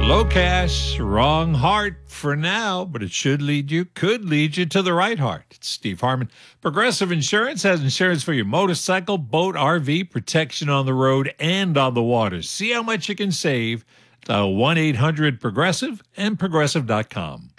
Low cash, wrong heart for now, but it could lead you to the right heart. It's Steve Harmon. Progressive Insurance has insurance for your motorcycle, boat, RV, protection on the road and on the water. See how much you can save. Dial 1-800-PROGRESSIVE and Progressive.com.